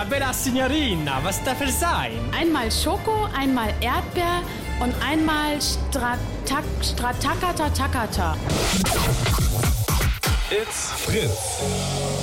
bella Signorina, was darf es sein? Einmal Schoko, einmal Erdbeer und einmal Stratakata. It's Fritz.